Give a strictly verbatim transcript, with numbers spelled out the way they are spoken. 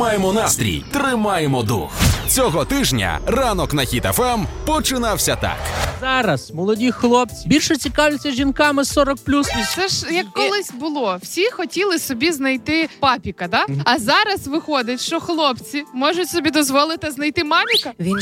Тримаємо настрій, тримаємо дух. Цього тижня ранок на Хіт еф ем починався так. Зараз молоді хлопці більше цікавляться жінками сорок плюс. Це ж як колись було. Всі хотіли собі знайти папіка, да? А зараз виходить, що хлопці можуть собі дозволити знайти маміка. Він